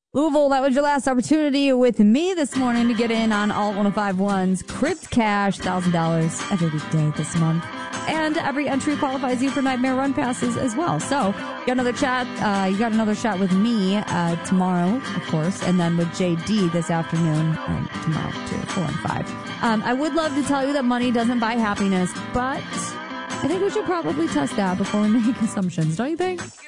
Louisville, that was your last opportunity with me this morning to get in on Alt 105.1's Crypt Cash, $1,000 every weekday this month. And every entry qualifies you for Nightmare Run passes as well. So, you got another chat. You got another shot with me tomorrow, of course, and then with JD this afternoon and tomorrow too, 4 and 5. I would love to tell you that money doesn't buy happiness, but I think we should probably test that before we make assumptions, don't you think?